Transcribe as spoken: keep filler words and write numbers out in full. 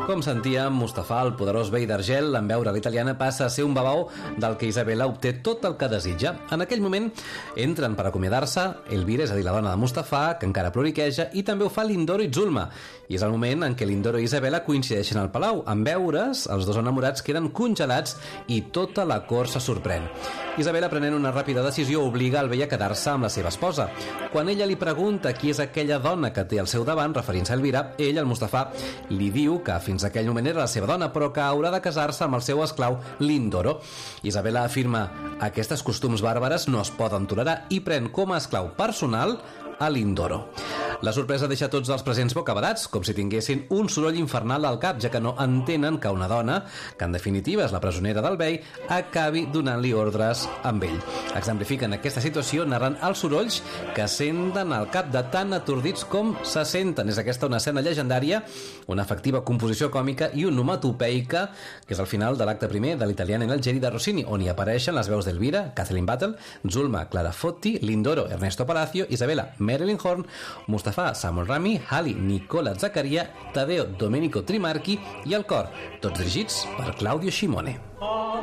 Com sentíem, Mustafà, el poderós vell d'Argel, en veure l'italiana, passa a ser un babau del que Isabela obté tot el que desitja. En aquell moment entren per acomiadar-se Elvira, és a dir, la dona de Mustafà, que encara ploriqueja, i també ho fa Lindoro i Zulma. I és el moment en què Lindoro i Isabela coincideixen al palau. En veure's, els dos enamorats queden congelats i tota la cort se sorprèn. Isabela, prenent una ràpida decisió, obliga el vell a quedar-se amb la seva esposa. Quan ella li pregunta qui és aquella dona que té al seu davant, referint-se a Elvira, ell, el Mustafà, li diu que fins a aquell moment era la seva dona, però que haurà de casar-se amb el seu esclau Lindoro. Isabela afirma: aquestes costums bàrbares no es poden tolerar, i pren com a esclau personal a Lindoro. La sorpresa deixa tots els presents bocabadats, com si tinguessin un soroll infernal al cap, ja que no entenen que una dona, que en definitiva és la presonera del vell, acabi donant-li ordres amb ell. Exemplifiquen aquesta situació narrant els sorolls que senten al cap de tan atordits com se senten. És aquesta una escena llegendària, una efectiva composició còmica i onomatopeica, que és el final de l'acte primer de l'Italiana in Algeri de Rossini, on hi apareixen les veus d'Elvira, Kathleen Battle, Zulma, Clara Fotti, Lindoro, Ernesto Palacio, Isabela, Marilyn Horne, Mustafà, Samuel Rami, Hali, Nicola Zaccaria, Tadeo Domenico Trimarchi i el cor, tots dirigits per Claudio Scimone.